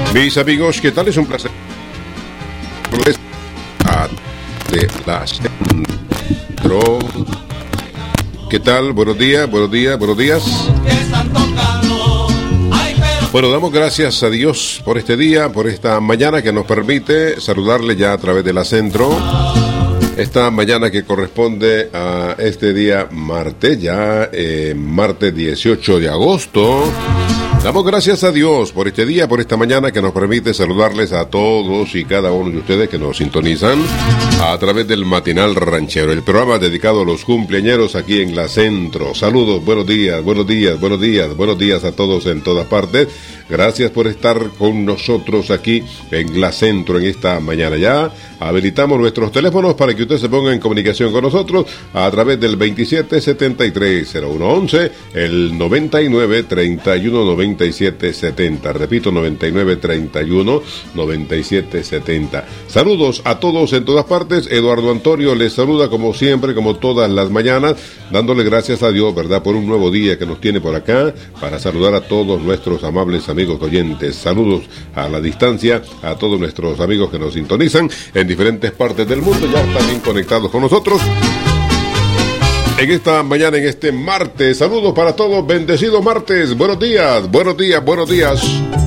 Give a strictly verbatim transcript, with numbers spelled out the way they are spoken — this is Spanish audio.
Mis amigos, ¿qué tal? Es un placer de la Centro. ¿Qué tal? Buenos días, buenos días, buenos días. Bueno, damos gracias a Dios por este día, por esta mañana que nos permite saludarle ya a través de la Centro. Esta mañana que corresponde a este día martes, ya eh, martes dieciocho de agosto. Damos gracias a Dios por este día, por esta mañana que nos permite saludarles a todos y cada uno de ustedes que nos sintonizan a través del Matinal Ranchero, el programa dedicado a los cumpleañeros aquí en la Centro. Saludos, buenos días, buenos días, buenos días, buenos días a todos en todas partes. Gracias por estar con nosotros aquí en la Centro en esta mañana. Ya habilitamos nuestros teléfonos para que usted se ponga en comunicación con nosotros a través del veintisiete setenta y tres cero uno once, el noventa y nueve treinta y uno noventa y siete setenta. Repito, noventa y nueve treinta y uno noventa y siete setenta. Saludos a todos en todas partes. Eduardo Antonio les saluda como siempre, como todas las mañanas, dándole gracias a Dios, ¿verdad?, por un nuevo día que nos tiene por acá para saludar a todos nuestros amables amigos oyentes. Saludos a la distancia a todos nuestros amigos que nos sintonizan en diferentes partes del mundo, ya están bien conectados con nosotros en esta mañana, en este martes. Saludos para todos, bendecido martes. Buenos días, buenos días, buenos días.